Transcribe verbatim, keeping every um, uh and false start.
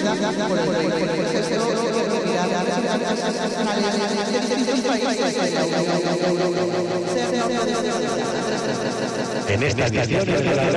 por el proceso de retirada En esta edición de la